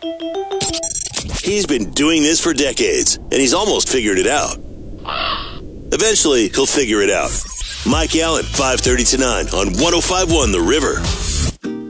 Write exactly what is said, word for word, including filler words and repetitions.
He's been doing this for decades, and he's almost figured it out. Eventually, he'll figure it out. Mike Allen, five thirty to nine on one oh five point one The River.